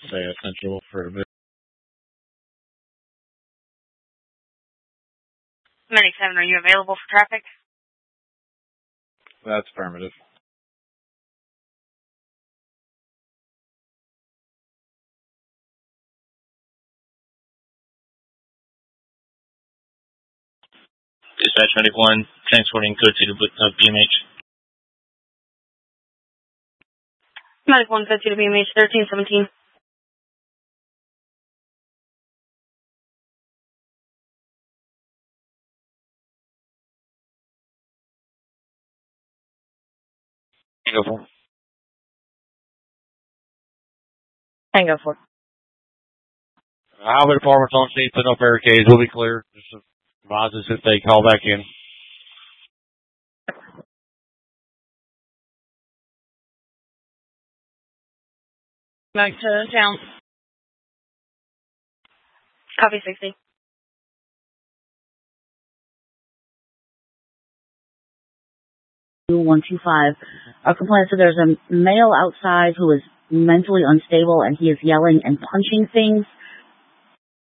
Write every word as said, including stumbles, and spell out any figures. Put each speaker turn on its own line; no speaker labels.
Say essential for a bit.
ninety-seven, are you available for traffic?
That's affirmative.
Dispatch ninety-one, transporting code to uh, B M H.
ninety-one, code to B M H, thirteen seventeen.
Tango four.
Tango four.
Highway department's on scene, putting up barricades. We'll be clear. Just advise us if they call back in.
Back to town. Copy sixty.
one two five. Our complaint said there's a male outside who is mentally unstable and he is yelling and punching things.